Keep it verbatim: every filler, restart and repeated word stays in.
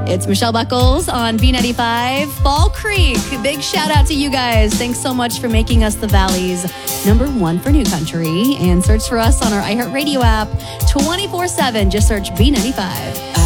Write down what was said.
It's Michelle Buckles on B ninety-five. Fall Creek, big shout out to you guys. Thanks so much for making us the Valley's number one for new country. And search for us on our iHeartRadio app twenty-four seven. Just search B ninety-five.